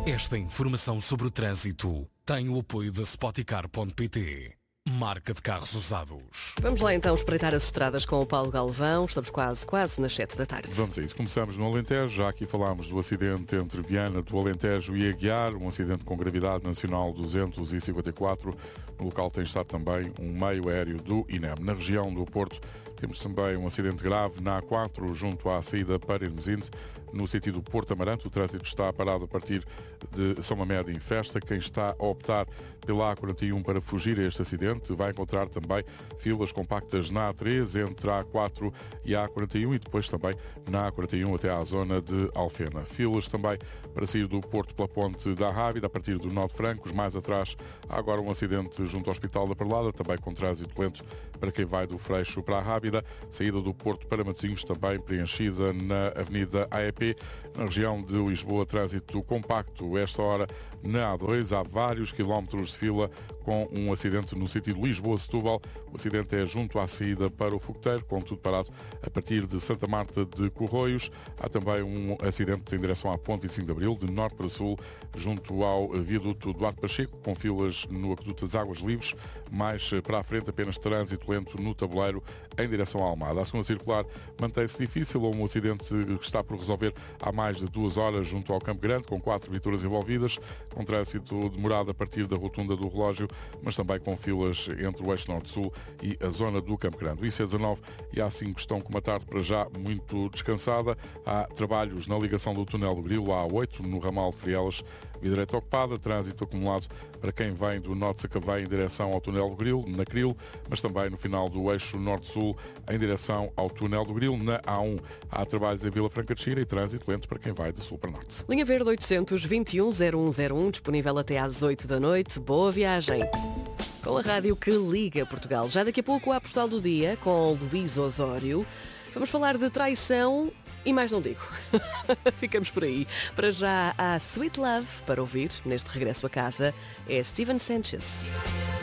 Esta informação sobre o trânsito tem o apoio da Spoticar.pt, marca de carros usados. Vamos lá então espreitar as estradas com o Paulo Galvão. Estamos quase nas 7 da tarde. Vamos a isso. Começamos no Alentejo. Já aqui falámos do acidente entre Viana do Alentejo e Aguiar, um acidente com gravidade nacional 254. No local tem estado também um meio aéreo do INEM. Na região do Porto temos também um acidente grave na A4, junto à saída para Hermesinde, no sentido Porto Amarante. O trânsito está parado a partir de São Mamede em Festa. Quem está a optar pela A41 para fugir a este acidente vai encontrar também filas compactas na A3 entre a A4 e a A41 e depois também na A41 até à zona de Alfena. Filas também para sair do Porto pela ponte da Rábida a partir do Nó de Francos. Mais atrás há agora um acidente junto ao Hospital da Perlada, também com trânsito lento para quem vai do Freixo para a Rábida. Saída do Porto para Matosinhos também preenchida na Avenida AEP. Na região de Lisboa, trânsito compacto. Esta hora na A2 há vários quilómetros de fila com um acidente no sentido Lisboa-Setúbal. O acidente é junto à saída para o Fogoteiro, com tudo parado a partir de Santa Marta de Corroios. Há também um acidente em direção à Ponte 25 de Abril, de norte para sul, junto ao viaduto Duarte Pacheco, com filas no aqueduto das Águas Livres. Mais para a frente, apenas trânsito lento no tabuleiro em direção à Almada. A segunda circular mantém-se difícil. Houve um acidente que está por resolver há mais de 2 horas junto ao Campo Grande, com 4 viaturas envolvidas, com trânsito demorado a partir da rotunda do relógio, mas também com filas entre o eixo norte-sul e a zona do Campo Grande. O IC19 e a A5 estão com uma tarde para já muito descansada. Há trabalhos na ligação do túnel do Grilo, a A8, no ramal de Frielas, via direita ocupada, trânsito acumulado para quem vem do norte de Sacavém em direção ao túnel do Grilo, na Cril, mas também no final do eixo norte-sul em direção ao túnel do Grilo, na A1. Há trabalhos em Vila Franca de Xira e trânsito lento para quem vai de sul para norte. Linha Verde 821-0101, disponível até às 8 da noite. Boa viagem! Com a rádio que liga Portugal. Já daqui a pouco a postal do dia com Luís Osório. Vamos falar de traição e mais não digo. Ficamos por aí. Para já há Sweet Love para ouvir neste regresso a casa. É Steven Sanchez.